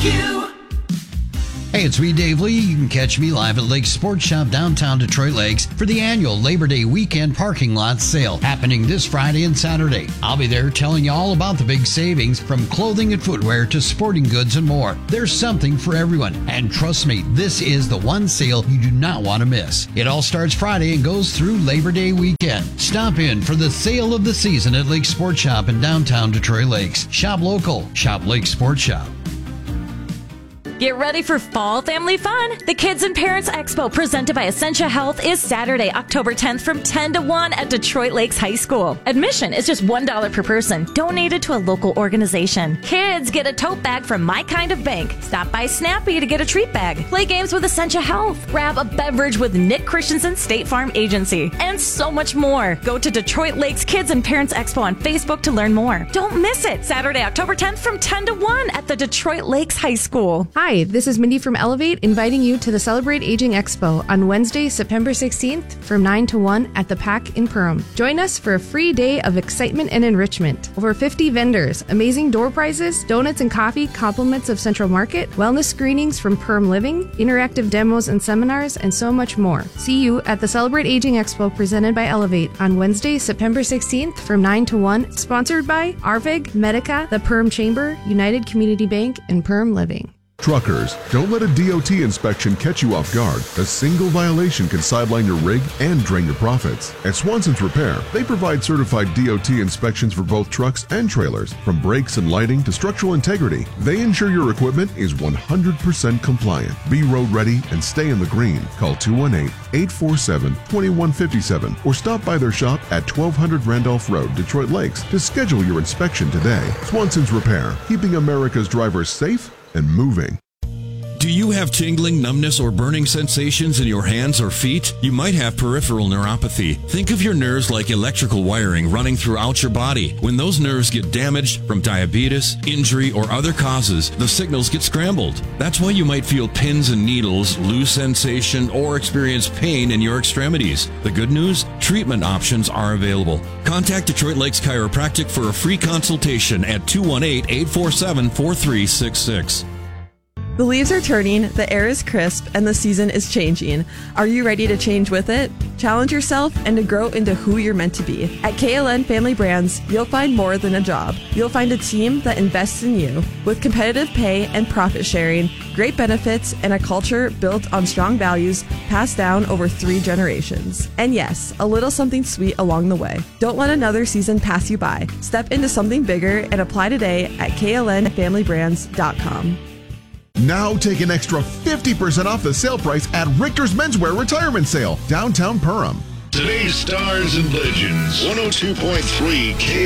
you. Hey, it's me, Dave Lee. You can catch me live at Lake Sports Shop downtown Detroit Lakes for the annual Labor Day weekend parking lot sale happening this Friday and Saturday. I'll be there telling you all about the big savings from clothing and footwear to sporting goods and more. There's something for everyone. And trust me, this is the one sale you do not want to miss. It all starts Friday and goes through Labor Day weekend. Stop in for the sale of the season at Lake Sports Shop in downtown Detroit Lakes. Shop local. Shop Lake Sports Shop. Get ready for fall family fun. The Kids and Parents Expo presented by Essentia Health is Saturday, October 10th from 10 to 1 at Detroit Lakes High School. Admission is just $1 per person, donated to a local organization. Kids get a tote bag from My Kind of Bank. Stop by Snappy to get a treat bag. Play games with Essentia Health. Grab a beverage with Nick Christensen State Farm Agency. And so much more. Go to Detroit Lakes Kids and Parents Expo on Facebook to learn more. Don't miss it. Saturday, October 10th from 10 to 1 at the Detroit Lakes High School. Hi, this is Mindy from Elevate, inviting you to the Celebrate Aging Expo on Wednesday, September 16th from 9 to 1 at the PAC in Perham. Join us for a free day of excitement and enrichment. Over 50 vendors, amazing door prizes, donuts and coffee, compliments of Central Market, wellness screenings from Perham Living, interactive demos and seminars, and so much more. See you at the Celebrate Aging Expo presented by Elevate on Wednesday, September 16th from 9 to 1, sponsored by Arvig, Medica, the Perham Chamber, United Community Bank, and Perham Living. Truckers, don't let a DOT inspection catch you off guard. A single violation can sideline your rig and drain your profits. At Swanson's Repair, they provide certified DOT inspections for both trucks and trailers. From brakes and lighting to structural integrity, they ensure your equipment is 100% compliant. Be road ready and stay in the green. Call 218-847-2157 or stop by their shop at 1200 Randolph Road, Detroit Lakes to schedule your inspection today. Swanson's Repair, keeping America's drivers safe and moving. Do you have tingling, numbness, or burning sensations in your hands or feet? You might have peripheral neuropathy. Think of your nerves like electrical wiring running throughout your body. When those nerves get damaged from diabetes, injury, or other causes, the signals get scrambled. That's why you might feel pins and needles, lose sensation, or experience pain in your extremities. The good news? Treatment options are available. Contact Detroit Lakes Chiropractic for a free consultation at 218-847-4366. The leaves are turning, the air is crisp, and the season is changing. Are you ready to change with it? Challenge yourself and to grow into who you're meant to be. At KLN Family Brands, you'll find more than a job. You'll find a team that invests in you. With competitive pay and profit sharing, great benefits, and a culture built on strong values passed down over 3 generations. And yes, a little something sweet along the way. Don't let another season pass you by. Step into something bigger and apply today at klnfamilybrands.com. Now take an extra 50% off the sale price at Richter's Menswear Retirement Sale, downtown Perham. Today's Stars and Legends, 102.3 K.